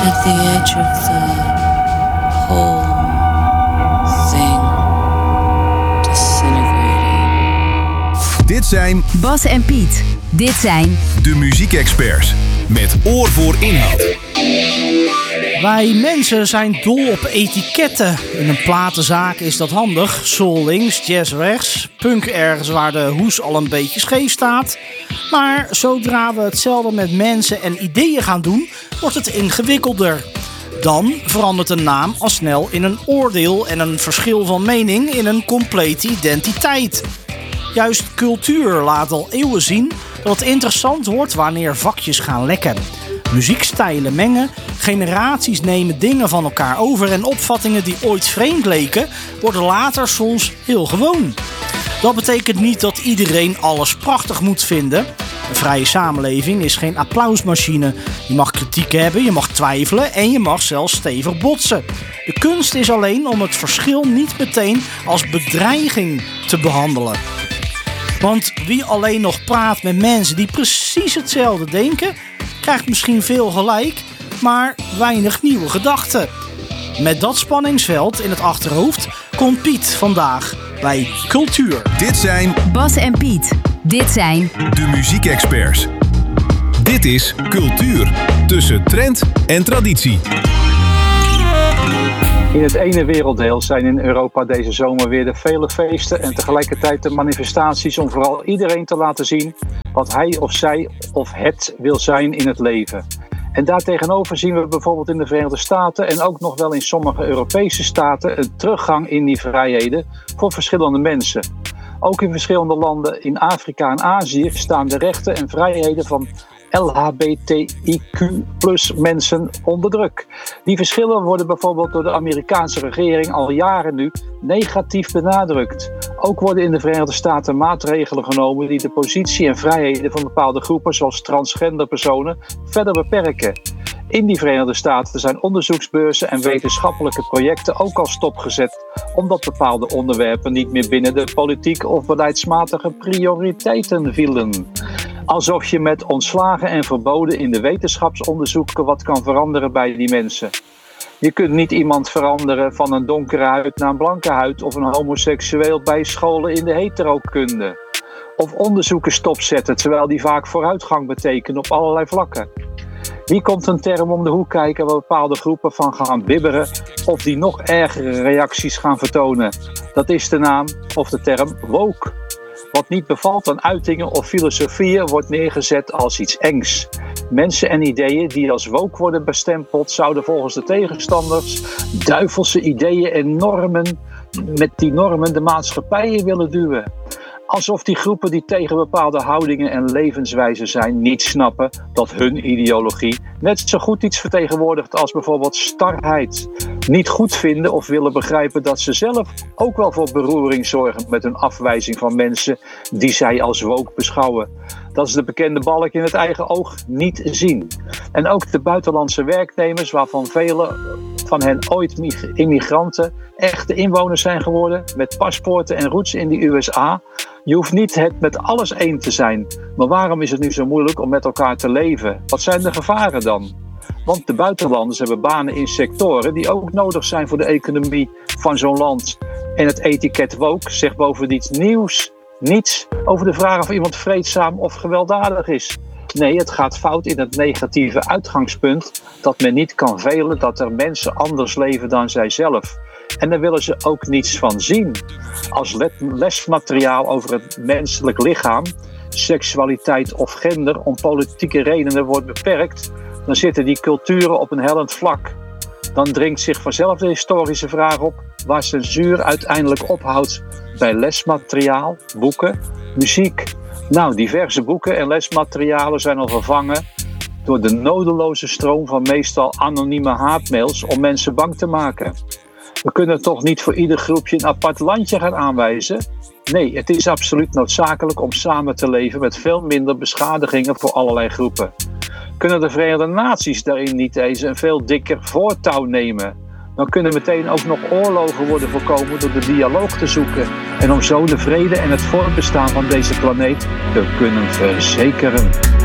at the edge of the whole thing disintegrating. Dit zijn Bas en Piet. Dit zijn de muziekexperts met oor voor inhoud. Wij mensen zijn dol op etiketten. In een platenzaak is dat handig. Soul links, jazz rechts, punk ergens waar de hoes al een beetje scheef staat. Maar zodra we hetzelfde met mensen en ideeën gaan doen, wordt het ingewikkelder. Dan verandert een naam al snel in een oordeel en een verschil van mening in een complete identiteit. Juist cultuur laat al eeuwen zien dat het interessant wordt wanneer vakjes gaan lekken. Muziekstijlen mengen, generaties nemen dingen van elkaar over en opvattingen die ooit vreemd leken, worden later soms heel gewoon. Dat betekent niet dat iedereen alles prachtig moet vinden. Een vrije samenleving is geen applausmachine. Je mag kritiek hebben, je mag twijfelen en je mag zelfs stevig botsen. De kunst is alleen om het verschil niet meteen als bedreiging te behandelen. Want wie alleen nog praat met mensen die precies hetzelfde denken, krijgt misschien veel gelijk, maar weinig nieuwe gedachten. Met dat spanningsveld in het achterhoofd komt Piet vandaag bij Cultuur. Dit zijn Bas en Piet. Dit zijn de muziekexperts. Dit is Cultuur, tussen trend en traditie. In het ene werelddeel zijn in Europa deze zomer weer de vele feesten en tegelijkertijd de manifestaties om vooral iedereen te laten zien wat hij of zij of het wil zijn in het leven. En daartegenover zien we bijvoorbeeld in de Verenigde Staten en ook nog wel in sommige Europese staten een teruggang in die vrijheden voor verschillende mensen. Ook in verschillende landen in Afrika en Azië staan de rechten en vrijheden van LHBTIQ plus mensen onder druk. Die verschillen worden bijvoorbeeld door de Amerikaanse regering al jaren nu negatief benadrukt. Ook worden in de Verenigde Staten maatregelen genomen die de positie en vrijheden van bepaalde groepen zoals transgender personen verder beperken. In die Verenigde Staten zijn onderzoeksbeurzen en wetenschappelijke projecten ook al stopgezet, omdat bepaalde onderwerpen niet meer binnen de politiek of beleidsmatige prioriteiten vielen. Alsof je met ontslagen en verboden in de wetenschapsonderzoeken wat kan veranderen bij die mensen. Je kunt niet iemand veranderen van een donkere huid naar een blanke huid of een homoseksueel bij scholen in de heterokunde. Of onderzoeken stopzetten, terwijl die vaak vooruitgang betekenen op allerlei vlakken. Hier komt een term om de hoek kijken waar bepaalde groepen van gaan bibberen of die nog ergere reacties gaan vertonen. Dat is de naam of de term woke. Wat niet bevalt aan uitingen of filosofieën wordt neergezet als iets engs. Mensen en ideeën die als woke worden bestempeld zouden volgens de tegenstanders duivelse ideeën en normen met die normen de maatschappij in willen duwen. Alsof die groepen die tegen bepaalde houdingen en levenswijzen zijn niet snappen dat hun ideologie net zo goed iets vertegenwoordigt als bijvoorbeeld starheid. Niet goed vinden of willen begrijpen dat ze zelf ook wel voor beroering zorgen met hun afwijzing van mensen die zij als woke beschouwen. Dat is de bekende balk in het eigen oog niet zien. En ook de buitenlandse werknemers, waarvan velen van hen ooit immigranten, echte inwoners zijn geworden met paspoorten en roots in de USA. Je hoeft niet het met alles eens te zijn. Maar waarom is het nu zo moeilijk om met elkaar te leven? Wat zijn de gevaren dan? Want de buitenlanders hebben banen in sectoren die ook nodig zijn voor de economie van zo'n land. En het etiket woke zegt bovendien niets over de vraag of iemand vreedzaam of gewelddadig is. Nee, het gaat fout in het negatieve uitgangspunt dat men niet kan velen dat er mensen anders leven dan zijzelf. En daar willen ze ook niets van zien. Als lesmateriaal over het menselijk lichaam, seksualiteit of gender om politieke redenen wordt beperkt, dan zitten die culturen op een hellend vlak. Dan dringt zich vanzelf de historische vraag op waar censuur uiteindelijk ophoudt bij lesmateriaal, boeken, muziek. Nou, diverse boeken en lesmaterialen zijn al vervangen door de nodeloze stroom van meestal anonieme haatmails om mensen bang te maken. We kunnen toch niet voor ieder groepje een apart landje gaan aanwijzen? Nee, het is absoluut noodzakelijk om samen te leven met veel minder beschadigingen voor allerlei groepen. Kunnen de Verenigde Naties daarin niet eens een veel dikker voortouw nemen? Dan kunnen meteen ook nog oorlogen worden voorkomen door de dialoog te zoeken en om zo de vrede en het voortbestaan van deze planeet te kunnen verzekeren.